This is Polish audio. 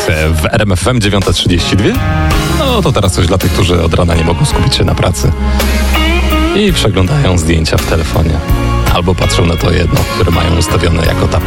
w RMF FM 9:32. No to teraz coś dla tych, którzy od rana nie mogą skupić się na pracy i przeglądają zdjęcia w telefonie. Albo patrzą na to jedno, które mają ustawione jako tam